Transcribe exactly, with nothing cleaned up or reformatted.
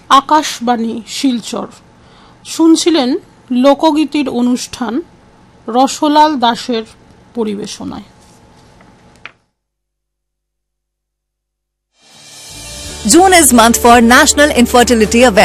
আকাশবাণী শিলচর শুনছিলেন লোকগীতির অনুষ্ঠান রসলাল দাসের পরিবেশনায়। June is month for National Infertility Awareness.